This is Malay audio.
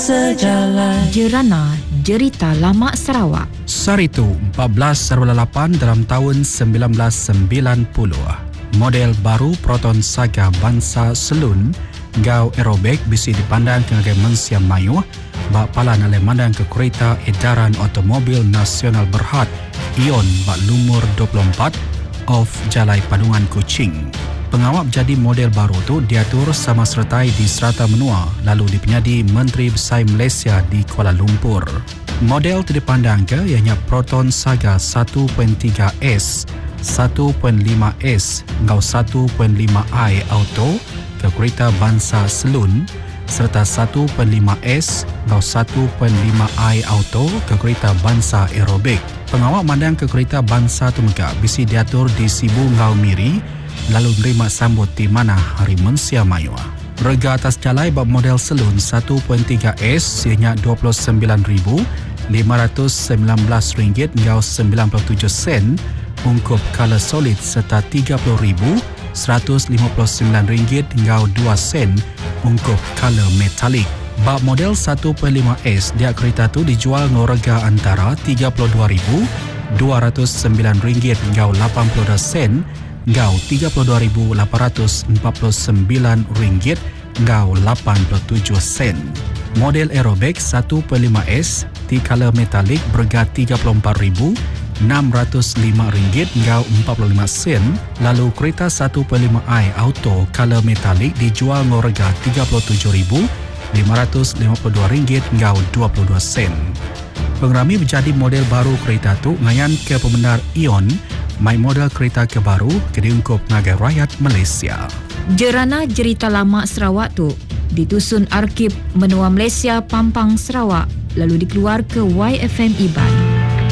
sejalan. Jerana Jerita Lama Sarawak. Saritu 14/8 dalam tahun 1990. Model baru Proton Saga bangsa Selun gau aerobik bisi dipandang ke Malaysia Mayu bak palan oleh mandang ke Kereta Edaran Automobil Nasional Berhad Ion bak lumur 24 of Jalai Padungan Kuching. Pengawal jadi model baru tu diatur sama sertai di Serata Menua lalu dipenyadi Menteri Besar Malaysia di Kuala Lumpur. Model tu dipandang ke ianya Proton Saga 1.3S, 1.5S, ngau 1.5i Auto ke kereta bangsa Selun serta 1.5S ngau 1.5i Auto ke kereta bangsa Aerobik. Pengawal mandang ke kereta bangsa tu megak bisi diatur di Sibu Ngau Miri lalu menerima sambut di mana Hari Malaysia Mayu. Rega atas jalai bab model Selun 1.3S ianya RM29,519.97 ungkup color solid serta RM30,159.02 ungkup color metalik. Bab model 1.5S dia kereta tu dijual ngorega antara RM32,209.82 ngau RM33,849.87. Model aerobik 1.5S di color metalik berga RM34,605 ngau 45 sen. Lalu kereta 1.5i Auto color metalik dijual ngorega RM37,552 ngau 22 sen. Pengerami menjadi model baru kereta tu ngayan ke pembenar Ion mai model kereta kebaru ke diungkup Naga Rakyat Malaysia. Jerana Jerita Lama Sarawak tu ditusun Arkib Menua Malaysia Pampang Sarawak lalu dikeluar ke YFM Iban.